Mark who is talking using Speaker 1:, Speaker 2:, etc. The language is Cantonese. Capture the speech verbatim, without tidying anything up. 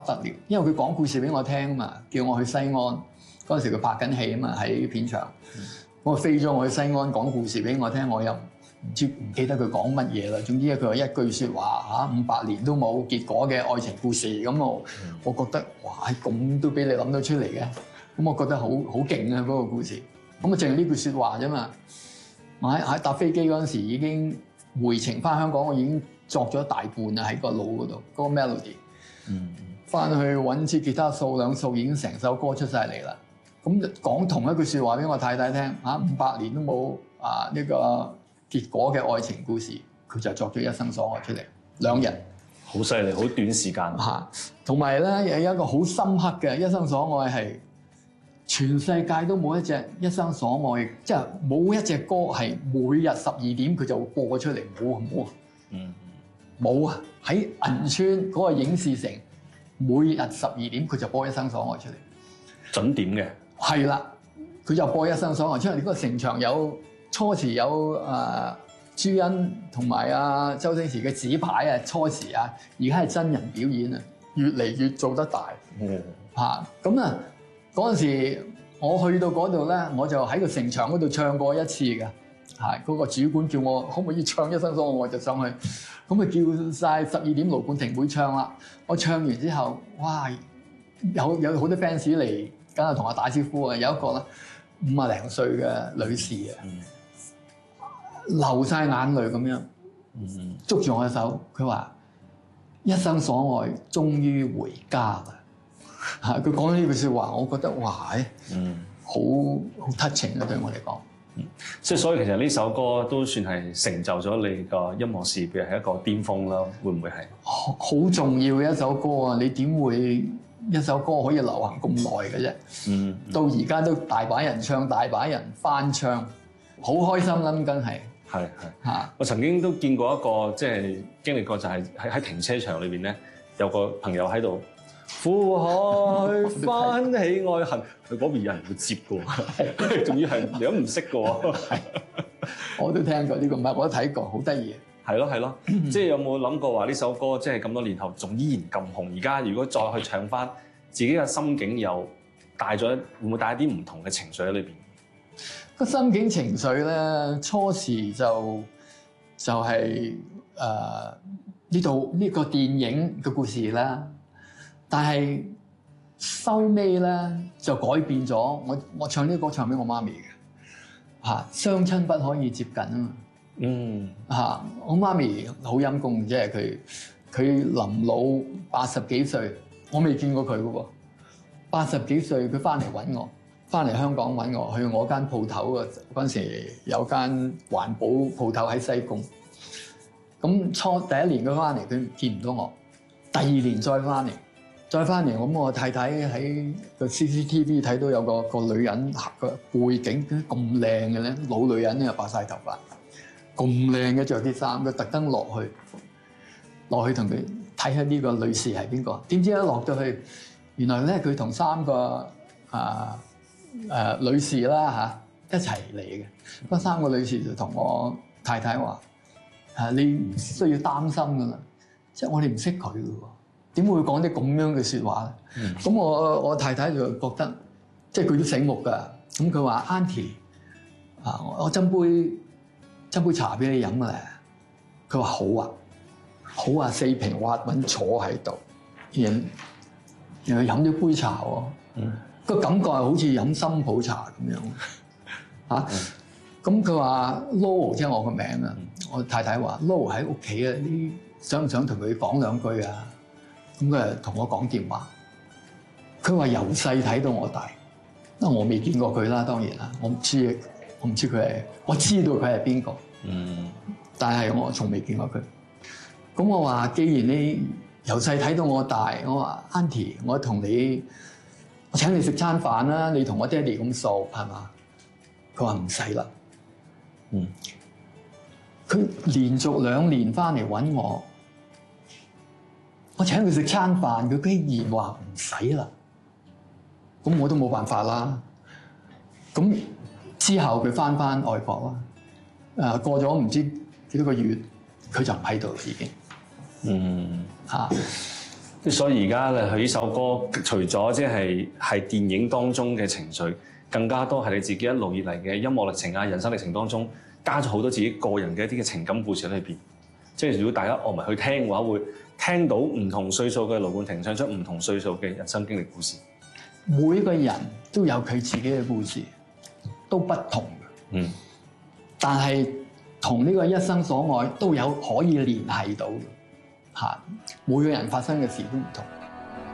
Speaker 1: 得了，因為佢講故事俾我聽啊嘛，叫我去西安嗰陣時佢拍緊戲啊嘛，喺片場，嗯、我飛咗我去西安講故事俾我聽，我又唔知唔記得佢講乜嘢啦。總之佢話一句説話嚇，五百年都冇結果嘅愛情故事，咁我、嗯、我覺得哇，咁都俾你諗到出嚟嘅，咁我覺得好好勁啊嗰個故事。咁啊，淨係呢句説話啫嘛。我喺喺搭飛機嗰陣時已經回程翻香港，我已經作咗大半啊喺個腦嗰度嗰個 melody。嗯。翻去揾支吉他掃兩掃，已經成首歌出晒嚟啦。咁講同一句説話俾我太太聽嚇，五百年都冇啊呢個結果嘅愛情故事，佢就作咗一生所愛出嚟，兩日。
Speaker 2: 好犀利，好短時間
Speaker 1: 嚇。同埋咧有一個好深刻嘅一生所愛係全世界都冇一隻一生所愛，即係冇一隻歌係每日十二點佢就播出嚟，冇啊冇啊，嗯冇啊，喺銀川嗰個影視城。每日十二點佢就播一生所愛出嚟，
Speaker 2: 準點嘅。係
Speaker 1: 啦，佢就播一生所愛出嚟。呢個成場有初時有啊、呃、朱茵同埋啊周星馳嘅紙牌啊，初時啊，而家係真人表演啊，越嚟越做得大。嗯，嚇咁啊！嗰陣時我去到嗰度咧，我就喺個城牆嗰度唱過一次嘅。係嗰個主管叫我可唔可以唱一生所愛，我就上去。咁佢叫晒十二點盧冠廷會唱啦。我唱完之後，哇！有有好多 fans 嚟，梗係同我打招呼啊。有一個咧五啊零歲嘅女士啊，嗯、流晒眼淚咁樣，嗯、捉住我嘅手，佢話一生所愛終於回家啦。嚇！佢講咗呢句説話，我覺得哇！嗯，好好 touching 啊，對我嚟講。
Speaker 2: 嗯，即係所以其實呢首歌都算係成就咗你個音樂事業係一個巔峰啦，會唔會係？
Speaker 1: 好重要嘅一首歌啊！你點會一首歌可以流行咁耐嘅啫？嗯，嗯到而家都大把人唱，大把人翻唱，好開心啦！梗係
Speaker 2: 係係嚇！我曾經都見過一個即係經歷過，就係喺喺停車場裏邊咧，有個朋友喺度。苦海翻起愛恨，佢嗰邊有人會接嘅喎，仲要係你都唔識嘅喎。
Speaker 1: 我都聽過呢個，唔係我都睇過，好得意。
Speaker 2: 係咯係咯，即係有冇諗過話呢首歌即係咁多年後仲依然咁紅？而家如果再去唱翻，自己嘅心境又帶咗，會唔會帶一啲唔同嘅情緒喺裏邊？
Speaker 1: 個心境情緒咧，初時就就係誒呢度呢個電影嘅故事啦。但係收尾咧就改變咗，我我唱呢個歌唱俾我媽咪嘅嚇，雙親不可以接近啊嘛。嗯嚇，我媽咪好陰功，即係佢佢臨老八十幾歲，我未見過佢嘅喎。八十幾歲佢翻嚟揾我，翻嚟香港揾我，去我間鋪頭啊。嗰陣時有間環保鋪頭喺西貢。咁初第一年佢翻嚟，佢見唔到我，第二年再翻嚟。再翻嚟，咁我太太喺個 C C T V 睇到有個個女人個背景點解咁靚嘅咧？老女人咧，白晒頭髮，咁靚嘅着啲衫，佢特登落去落去同佢睇下呢個女士係邊個？點知一落到去，原來咧佢同三個啊誒、呃、女士啦嚇一齊嚟嘅。嗰三個女士就同我太太話：誒、啊、你唔需要擔心噶啦，即係我哋唔識佢嘅喎。點會講啲咁樣嘅説話咧？咁、嗯、我我太太就覺得，即係佢都醒目㗎。咁佢話 Auntie 啊，我斟杯斟杯茶俾你飲啊！佢話好啊，好啊，四平八穩坐喺度，然然後飲咗杯茶喎。嗯，個感覺係好似飲深普茶咁樣嚇。咁佢話 Lo 即係我個名啊。我太太話 Lo 喺屋企啊，你想唔想同佢講兩句啊？咁佢就同我講電話，佢話由細睇到我大，因為我未見過佢啦，當然啦，我唔知，我唔知佢係，我知道佢係邊個，嗯，但係我從未見過佢。咁我話，既然你由細睇到我大，我話 Auntie，我同你，我請你食餐飯啦，你同我爹哋咁熟係嘛？佢話唔使啦，嗯，佢連續兩年翻嚟揾我。我請佢食餐飯，佢居然話唔使啦，咁我都冇辦法啦。咁之後佢翻翻外國啦，誒過咗唔知幾多個月，佢就唔喺度啦已經。嗯嚇，
Speaker 2: 所以而家咧，佢呢首歌除咗即係係電影當中嘅情緒，更加多係你自己一路以嚟嘅音樂歷程啊、人生歷程當中，加咗好多自己個人嘅一啲嘅情感故事喺裏邊。即係如果大家樂迷去聽嘅話，會聽到唔同歲數嘅盧冠廷唱出唔同歲數嘅人生經歷故事。
Speaker 1: 每個人都有佢自己嘅故事，都不同嘅。
Speaker 2: 嗯，
Speaker 1: 但係同呢個一生所愛都有可以聯繫到嘅嚇。每個人發生嘅事都唔同。